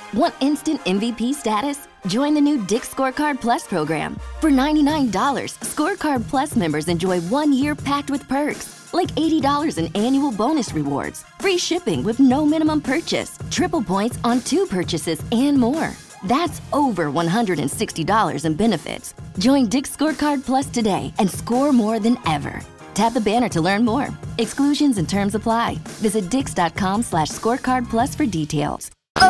Want instant MVP status? Join the new Dick's Scorecard Plus program. For $99, Scorecard Plus members enjoy 1 year packed with perks, like $80 in annual bonus rewards, free shipping with no minimum purchase, triple points on 2 purchases, and more. That's over $160 in benefits. Join Dick's Scorecard Plus today and score more than ever. Tap the banner to learn more. Exclusions and terms apply. Visit dix.com/scorecardplus for details.